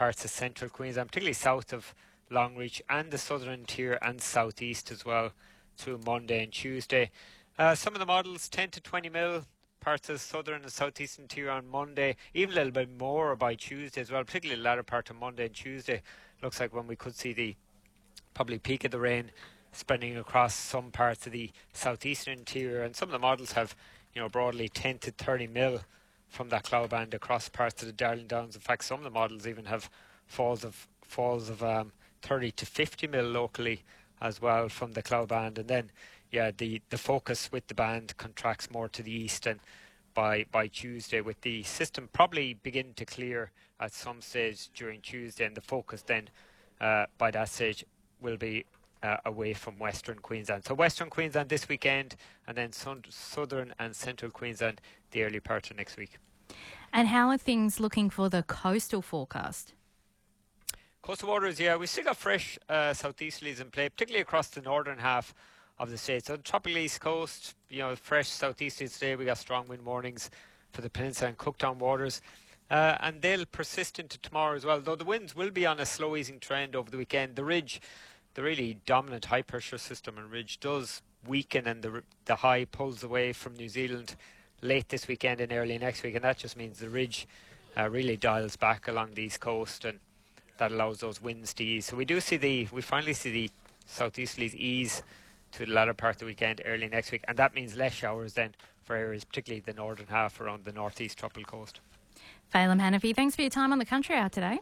parts of central Queensland, particularly south of Longreach and the southern interior and southeast as well through Monday and Tuesday. Some of the models 10 to 20 mil parts of southern and southeast interior on Monday, even a little bit more by Tuesday as well, particularly the latter part of Monday and Tuesday. Looks like when we could see the probably peak of the rain spreading across some parts of the southeastern interior, and some of the models have, broadly 10 to 30 mil from that cloud band across parts of the Darling Downs. In fact, some of the models even have falls of 30 to 50 mil locally as well from the cloud band. And then, the focus with the band contracts more to the east, and by Tuesday, with the system probably begin to clear at some stage during Tuesday, and the focus then by that stage will be away from Western Queensland. So Western Queensland this weekend, and then Southern and Central Queensland the early part of next week. And how are things looking for the coastal forecast? Coastal waters, we still got fresh southeasterlies in play, particularly across the northern half of the state. So the tropical east coast, fresh southeasterlies today. We got strong wind warnings for the peninsula and Cooktown waters. And they'll persist into tomorrow as well, though the winds will be on a slow easing trend over the weekend. The ridge, the really dominant high pressure system on ridge, does weaken, and the high pulls away from New Zealand late this weekend and early next week, and that just means the ridge really dials back along the east coast, and that allows those winds to ease. So we finally see the southeasterlies ease to the latter part of the weekend, early next week, and that means less showers then for areas, particularly the northern half around the northeast tropical coast. Phelim Hanafi, thanks for your time on the Country Hour today.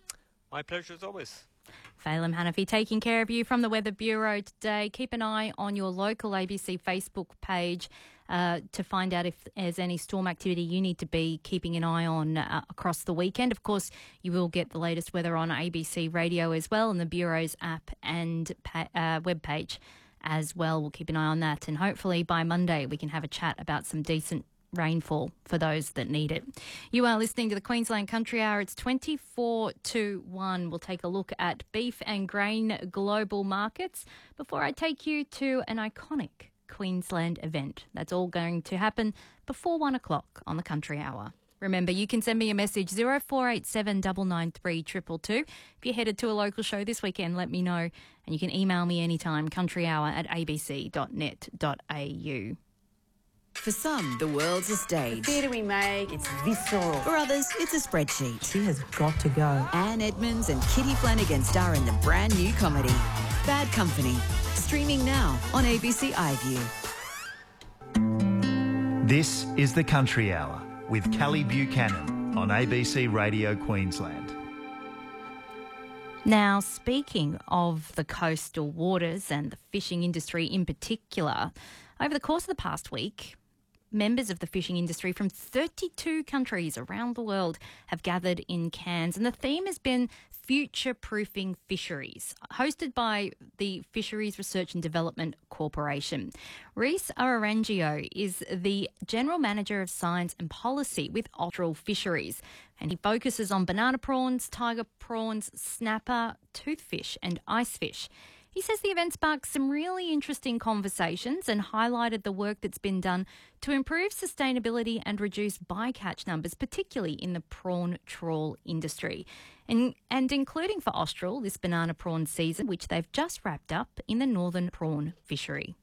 My pleasure as always. Phelim Hanafi taking care of you from the Weather Bureau today. Keep an eye on your local ABC Facebook page to find out if there's any storm activity you need to be keeping an eye on across the weekend. Of course, you will get the latest weather on ABC Radio as well, and the Bureau's app and webpage as well. We'll keep an eye on that, and hopefully by Monday we can have a chat about some decent rainfall for those that need it. You are listening to the Queensland Country Hour. It's 24 to 1. We'll take a look at beef and grain global markets before I take you to an iconic Queensland event. That's all going to happen before 1 o'clock on the Country Hour. Remember, you can send me a message 0487 993 222. If you're headed to a local show this weekend, let me know, and you can email me anytime, countryhour@abc.net.au. For some, the world's a stage. The theatre we make, it's visceral. For others, it's a spreadsheet. She has got to go. Anne Edmonds and Kitty Flanagan star in the brand new comedy, Bad Company. Streaming now on ABC iView. This is the Country Hour with Kelly Buchanan on ABC Radio Queensland. Now, speaking of the coastal waters and the fishing industry in particular, over the course of the past week, members of the fishing industry from 32 countries around the world have gathered in Cairns, and the theme has been Future-Proofing Fisheries, hosted by the Fisheries Research and Development Corporation. Reese Ararangio is the General Manager of Science and Policy with Austral Fisheries, and he focuses on banana prawns, tiger prawns, snapper, toothfish and icefish. He says the event sparked some really interesting conversations and highlighted the work that's been done to improve sustainability and reduce bycatch numbers, particularly in the prawn trawl industry. And including for Austral this banana prawn season, which they've just wrapped up in the northern prawn fishery.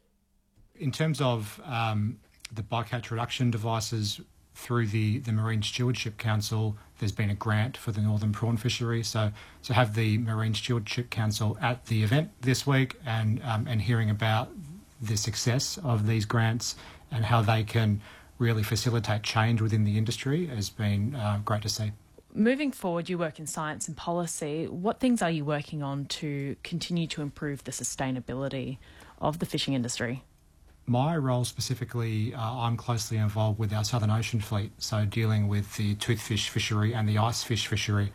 In terms of the bycatch reduction devices, through the Marine Stewardship Council, there's been a grant for the northern prawn fishery. So to have the Marine Stewardship Council at the event this week and hearing about the success of these grants and how they can really facilitate change within the industry has been great to see. Moving forward, you work in science and policy. What things are you working on to continue to improve the sustainability of the fishing industry? My role specifically, I'm closely involved with our Southern Ocean fleet, so dealing with the toothfish fishery and the icefish fishery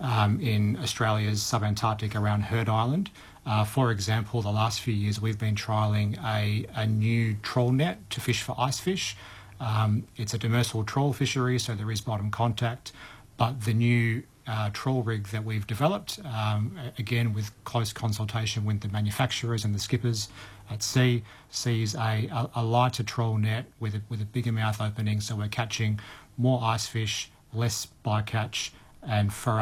in Australia's subantarctic around Heard Island. For example, the last few years we've been trialling a new trawl net to fish for icefish. It's a demersal trawl fishery, so there is bottom contact, but the new trawl rig that we've developed, again with close consultation with the manufacturers and the skippers at sea, sees a lighter trawl net with a bigger mouth opening, so we're catching more icefish, less bycatch, and for